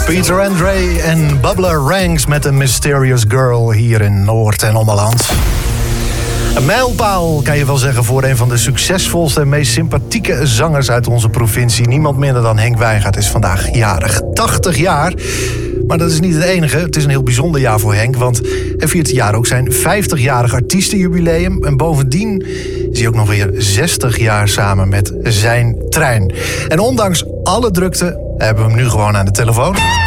Peter Andre en Bubba Ranks met een Mysterious Girl hier in Noord- en Ommeland. Een mijlpaal, kan je wel zeggen, voor een van de succesvolste en meest sympathieke zangers uit onze provincie. Niemand minder dan Henk Wijngaard is vandaag jarig. 80 jaar. Maar dat is niet het enige. Het is een heel bijzonder jaar voor Henk, want hij viert dit jaar ook zijn 50-jarig artiestenjubileum. En bovendien is hij ook nog weer 60 jaar samen met zijn trein. En ondanks alle drukte hebben we hem nu gewoon aan de telefoon.